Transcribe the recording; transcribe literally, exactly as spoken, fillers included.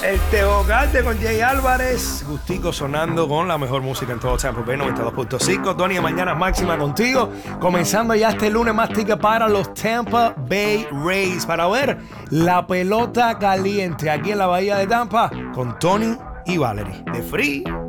El Tejocate con Jay Álvarez. Gustico sonando con la mejor música en todo Tampa Bay noventa y dos punto cinco. Tony, mañana máxima contigo. Comenzando ya este lunes más ticket para los Tampa Bay Rays. Para ver la pelota caliente aquí en la Bahía de Tampa con Tony y Valerie. De Free.